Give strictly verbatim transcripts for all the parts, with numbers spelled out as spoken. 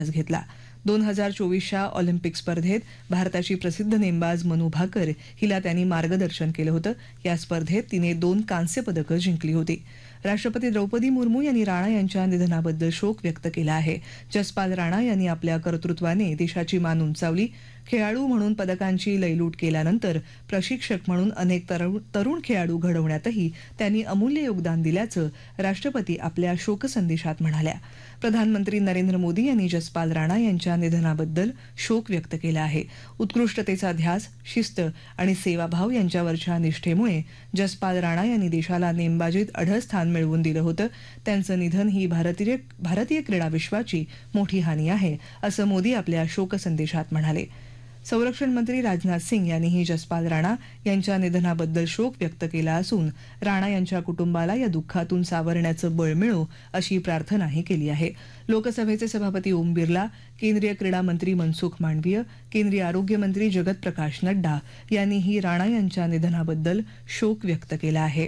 घेतला. दोन हजार चोवीसच्या ऑलिम्पिक स्पर्धेत भारताची प्रसिद्ध नेमबाज मनू भाकर हिला त्यांनी मार्गदर्शन केलं होतं. या स्पर्धेत तिने दोन कांस्य पदकं जिंकली होती. राष्ट्रपती द्रौपदी मुर्मू यांनी राणा यांच्या निधनाबद्दल शोक व्यक्त केला आहे. जसपाल राणा यांनी आपल्या कर्तृत्वाने देशाची मान उंचावली. खेळाडू म्हणून पदकांची लयलूट केल्यानंतर प्रशिक्षक म्हणून अनेक तरुण खेळाडू घडवण्यातही त्यांनी अमूल्य योगदान दिल्याचं राष्ट्रपती आपल्या शोकसंदेशात म्हणाल्या. प्रधानमंत्री नरेंद्र मोदी यांनी जसपाल राणा यांच्या निधनाबद्दल शोक व्यक्त केला आहे. उत्कृष्टतेचा ध्यास, शिस्त आणि सेवाभाव यांच्यावरच्या निष्ठेमुळे जसपाल राणा यांनी देशाला नेमबाजीत अढळ स्थान मिळवून दिलं होतं. त्यांचं निधन ही भारतीय भारतीय क्रीडा विश्वाची मोठी हानी आहे, असं मोदी आपल्या शोकसंदेशात म्हणाले. संरक्षण मंत्री राजनाथ सिंग यांनीही जसपाल राणा यांच्या निधनाबद्दल शोक व्यक्त केला असून राणा यांच्या कुटुंबाला या दुःखातून सावरण्याचं बळ मिळो अशी प्रार्थनाही केली आहे. लोकसभेचे सभापती ओम बिर्ला, केंद्रीय क्रीडा मंत्री मनसुख मांडवीय, केंद्रीय आरोग्य मंत्री जगत प्रकाश नड्डा यांनीही राणा यांच्या निधनाबद्दल शोक व्यक्त केला आहे.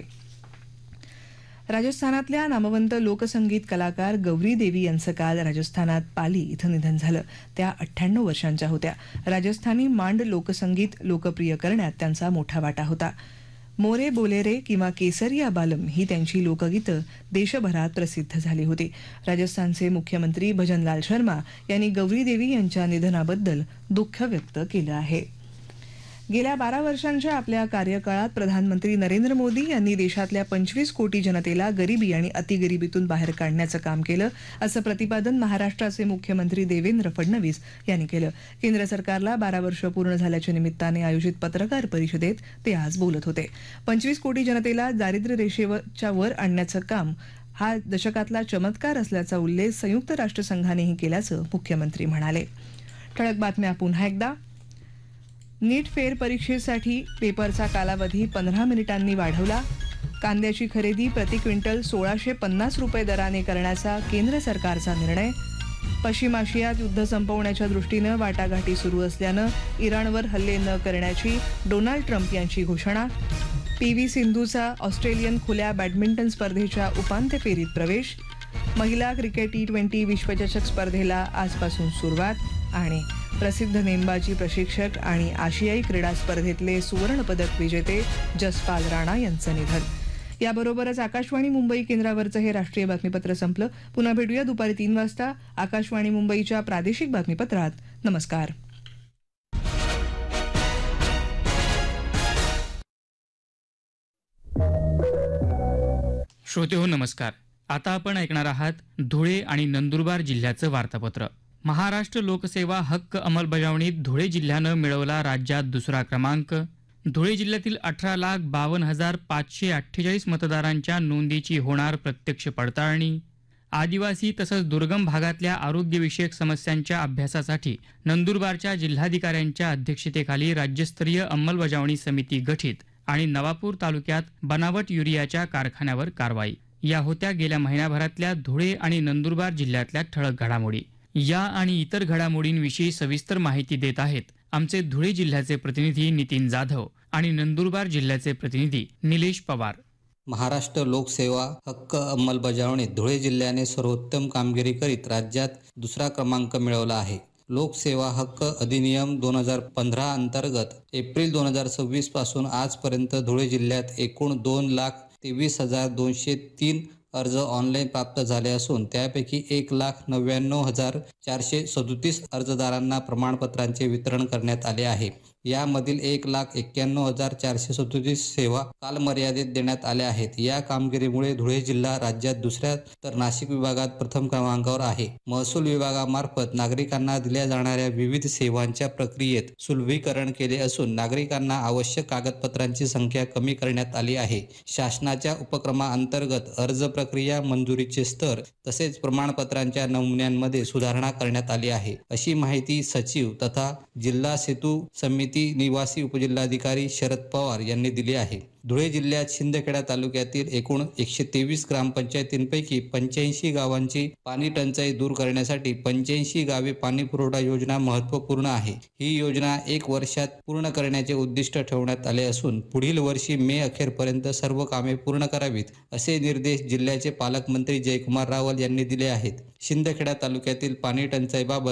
राजस्थानातल्या नामवंत लोकसंगीत कलाकार गौरी देवी यांचं काल राजस्थानात पाली इथं निधन झालं. त्या अठ्ठ्याण्णव वर्षांच्या होत्या. राजस्थानी मांड लोकसंगीत लोकप्रिय करण्यात त्यांचा मोठा वाटा होता. मोरे बोलेरे किंवा केसरिया बालम ही त्यांची लोकगीतं देशभरात प्रसिद्ध झाली होती. राजस्थानचे मुख्यमंत्री भजनलाल शर्मा यांनी गौरी देवी यांच्या निधनाबद्दल दुःख व्यक्त केलं आहे. गेल्या बारा वर्षांच्या आपल्या कार्यकाळात प्रधानमंत्री नरेंद्र मोदी यांनी देशातल्या पंचवीस कोटी जनतेला गरिबी आणि अतिगरिबीतून बाहेर काढण्याचं काम केलं, असं प्रतिपादन महाराष्ट्राचे मुख्यमंत्री देवेंद्र फडणवीस यांनी केलं. केंद्र सरकारला बारा वर्ष पूर्ण झाल्याच्या निमित्ताने आयोजित पत्रकार परिषदेत ते आज बोलत होते. पंचवीस कोटी जनतेला दारिद्र्य रेषेच्या वर आणण्याचं काम हा दशकातला चमत्कार असल्याचा उल्लेख संयुक्त राष्ट्रसंघानेही केल्याचं मुख्यमंत्री म्हणाले. ठळक बातम्या पुन्हा एकदा. नीट फेर परीक्षेसाठी पेपरचा कालावधी पंधरा मिनिटांनी वाढवला. कांद्याची खरेदी प्रति क्विंटल सोळाशे पन्नास रुपये दराने करण्याचा केंद्र सरकारचा निर्णय. पश्चिम आशियात युद्ध संपवण्याच्या दृष्टीनं वाटाघाटी सुरू असल्यानं इराणवर हल्ले न करण्याची डोनाल्ड ट्रम्प यांची घोषणा. पी व्ही सिंधूचा ऑस्ट्रेलियन खुल्या बॅडमिंटन स्पर्धेच्या उपांत्य फेरीत प्रवेश. महिला क्रिकेट टी ट्वेंटी विश्वचषक स्पर्धेला आजपासून सुरुवात. आणि प्रसिद्ध नेमबाजी प्रशिक्षक आणि आशियाई क्रीडा स्पर्धेतले सुवर्णपदक विजेते जसपाल राणा यांचं निधन. याबरोबरच आकाशवाणी मुंबई केंद्रावरचं हे राष्ट्रीय बातमीपत्र संपलं. पुन्हा भेटूया दुपारी तीन वाजता आकाशवाणी मुंबईच्या प्रादेशिक बातमीपत्रात. नमस्कार. श्रोते हो नमस्कार. आता आपण ऐकणार आहात धुळे आणि नंदुरबार जिल्ह्याचं वार्तापत्र. महाराष्ट्र लोकसेवा हक्क अंमलबजावणीत धुळे जिल्ह्यानं मिळवला राज्यात दुसरा क्रमांक. धुळे जिल्ह्यातील अठरा लाख बावन्न हजार पाचशे अठ्ठेचाळीस मतदारांच्या नोंदीची होणार प्रत्यक्ष पडताळणी. आदिवासी तसंच दुर्गम भागातल्या आरोग्यविषयक समस्यांच्या अभ्यासासाठी नंदुरबारच्या जिल्हाधिकाऱ्यांच्या अध्यक्षतेखाली राज्यस्तरीय अंमलबजावणी समिती गठीत. आणि नवापूर तालुक्यात बनावट युरियाच्या कारखान्यावर कारवाई. या होत्या गेल्या महिन्याभरातल्या धुळे आणि नंदुरबार जिल्ह्यातल्या ठळक घडामोडी. या आणि इतर घडामोडींविषयी सविस्तर माहिती देत आहेत आमचे धुळे जिल्ह्याचे प्रतिनिधी नितीन जाधव आणि नंदुरबार जिल्ह्याचे प्रतिनिधी निलेश पवार. महाराष्ट्र लोकसेवा हक्क अंमलबजावणीत धुळे जिल्ह्याने सर्वोत्तम कामगिरी करीत राज्यात दुसरा क्रमांक मिळवला आहे. लोकसेवा हक्क अधिनियम दोन हजार पंधरा अंतर्गत एप्रिल दोन हजार सव्वीस पासून आजपर्यंत धुळे जिल्ह्यात एकूण दोन लाख तेवीस हजार दोनशे तीन अर्ज ऑनलाईन प्राप्त झाले असून त्यापैकी एक लाख नव्याण्णव हजार चारशे सदोतीस अर्जदारांना प्रमाणपत्रांचे वितरण करण्यात आले आहे. यामधील एक लाख एक्क्याण्णव हजार चारशे सदोतीस सेवा कालमर्यादेत देण्यात आल्या आहेत. या कामगिरीमुळे धुळे जिल्हा राज्यात दुसऱ्या तर नाशिक विभागात प्रथम क्रमांकावर आहे. महसूल विभागामार्फत नागरिकांना दिल्या जाणाऱ्या विविध सेवांच्या प्रक्रियेत सुलभीकरण केले असून नागरिकांना आवश्यक कागदपत्रांची संख्या कमी करण्यात आली आहे. शासनाच्या उपक्रमाअंतर्गत अर्ज प्रक्रिया, मंजुरीचे स्तर तसेच प्रमाणपत्रांच्या नमुन्यांमध्ये सुधारणा करण्यात आली आहे, अशी माहिती सचिव तथा जिल्हा सेतू समिती निवासी उपजिल्हाधिकारी शरद पवार यांनी दिली आहे. धुळे जिल्ह्यात शिंदखेडा तालुक्यातील एकूण एकशे तेवीस ग्रामपंचायतींपैकी पंच्याऐंशी गावांची पाणी टंचाई दूर करण्यासाठी पंच्याऐंशी गावे पाणी पुरवठा योजना महत्त्वपूर्ण आहे. ही योजना एक वर्षात पूर्ण करण्याचे उद्दिष्ट ठेवण्यात आले असून पुढील वर्षी मे अखेरपर्यंत सर्व कामे पूर्ण करावीत असे निर्देश जिल्ह्याचे पालकमंत्री जयकुमार रावल यांनी दिले आहेत. शिंदखेडा तालुक्यातील पाणी टंचाईबाबत